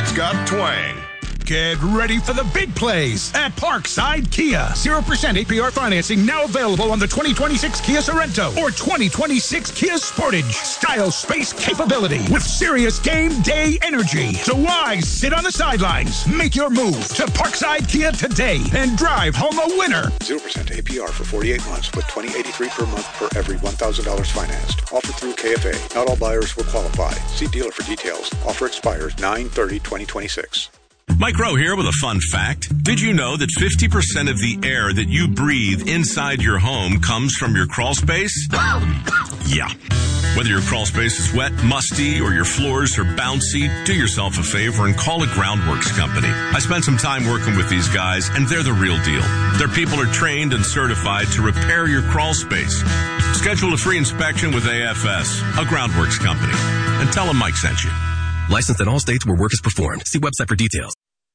It's got twang. Get ready for the big plays at Parkside Kia. 0% APR financing now available on the 2026 Kia Sorento or 2026 Kia Sportage. Style, space, capability with serious game day energy. So why sit on the sidelines? Make your move to Parkside Kia today and drive home a winner. 0% APR for 48 months with $20.83 per month for every $1,000 financed. Offered through KFA. Not all buyers will qualify. See dealer for details. Offer expires 9/30/2026. Mike Rowe here with a fun fact. Did you know that 50% of the air that you breathe inside your home comes from your crawl space? Yeah. Whether your crawl space is wet, musty, or your floors are bouncy, do yourself a favor and call a Groundworks company. I spent some time working with these guys, and they're the real deal. Their people are trained and certified to repair your crawl space. Schedule a free inspection with AFS, a Groundworks company, and tell them Mike sent you. Licensed in all states where work is performed. See website for details.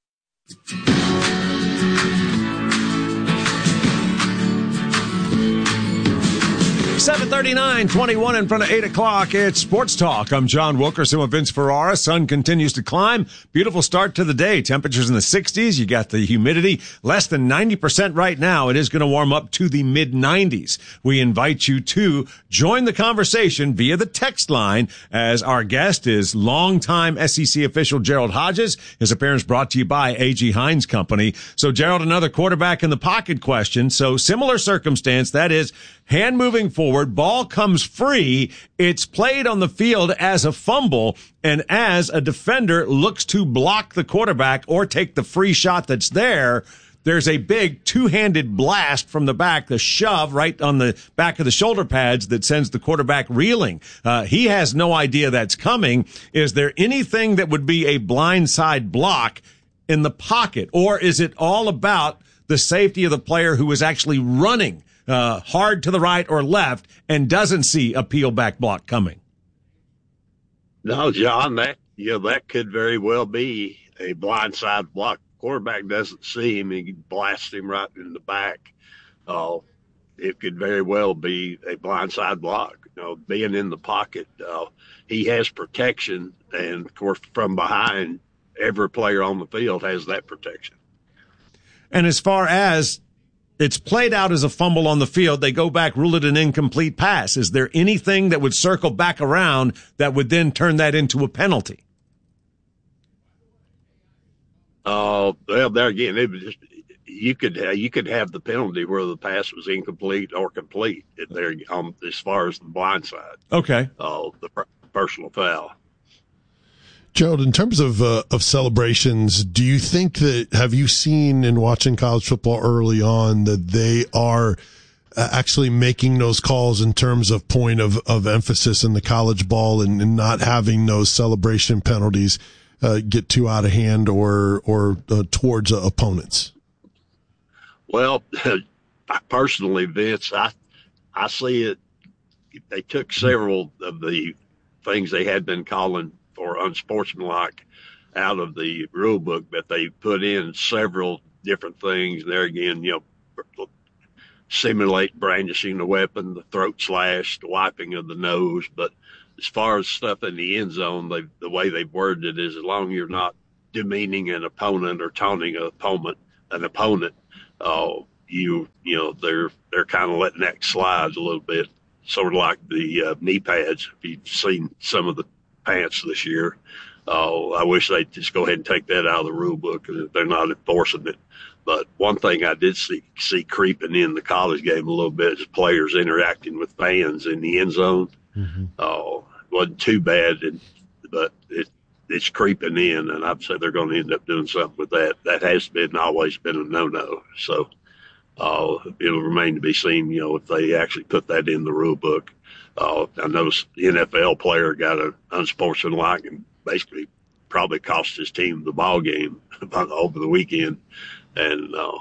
7:39, 21 in front of 8 o'clock. It's Sports Talk. I'm John Wilkerson with Vince Ferrara. Sun continues to climb. Beautiful start to the day. Temperatures in the 60s. You got the humidity less than 90% right now. It is going to warm up to the mid-90s. We invite you to join the conversation via the text line, as our guest is longtime SEC official Gerald Hodges. His appearance brought to you by A.G. Hines Company. So, Gerald, another quarterback in the pocket question. So, similar circumstance. That is, hand moving forward, ball comes free. It's played on the field as a fumble, and as a defender looks to block the quarterback or take the free shot that's there, there's a big two-handed blast from the back, the shove right on the back of the shoulder pads that sends the quarterback reeling. He has no idea that's coming. Is there anything that would be a blindside block in the pocket, or is it all about the safety of the player who is actually running hard to the right or left and doesn't see a peel back block coming? No, John, that could very well be a blindside block. Quarterback doesn't see him, he blasts him right in the back. It could very well be a blindside block. Being in the pocket, he has protection, and of course from behind, every player on the field has that protection. And as far as it's played out as a fumble on the field, they go back, rule it an incomplete pass. Is there anything that would circle back around that would then turn that into a penalty? Well, there again, it was just, you could have the penalty where the pass was incomplete or complete there as far as the blind side. Okay. The personal foul. Gerald, in terms of celebrations, do you think have you seen in watching college football early on that they are actually making those calls in terms of point of emphasis in the college ball and not having those celebration penalties get too out of hand or towards opponents? Well, personally, Vince, I see it. They took several of the things they had been calling for unsportsmanlike out of the rule book, but they put in several different things there again, simulate brandishing the weapon, the throat slash, the wiping of the nose. But as far as stuff in the end zone, the way they've worded it is, as long as you're not demeaning an opponent or taunting an opponent, they're kind of letting that slide a little bit, sort of like the knee pads. If you've seen some of the pants this year, I wish they'd just go ahead and take that out of the rule book, because they're not enforcing it. But one thing I did see creeping in the college game a little bit is players interacting with fans in the end zone. Mm-hmm. Wasn't too bad, but it's creeping in, and I'd say they're going to end up doing something with that. That has always been a no-no. So it'll remain to be seen, if they actually put that in the rule book. I know the NFL player got an unsportsmanlike and basically probably cost his team the ball game over the weekend. And